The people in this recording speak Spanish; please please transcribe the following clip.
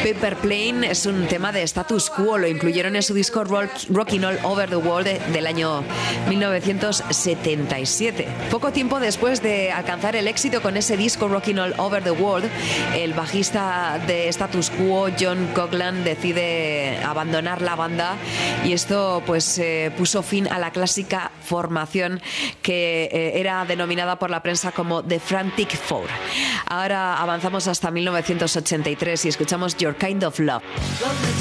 Paper Plane es un tema de Status Quo, lo incluyeron en su disco Rockin' All Over the World del año 1977. Poco tiempo después de alcanzar el éxito con ese disco Rockin' All Over the World, el bajista de Status Quo, John Coughlan, decide abandonar la banda y esto pues puso fin a la clásica formación que era denominada por la prensa como The Frantic Four. Ahora avanzamos hasta 1983 y escuchamos Your Kind of Love.